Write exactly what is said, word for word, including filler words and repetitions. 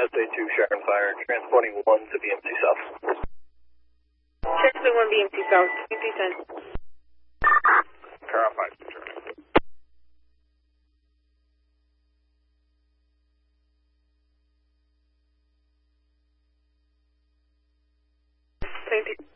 S A two Sharon Fire, transporting one to B M C South. Transport one B M C South, two three ten. Car five, returning. Thank you.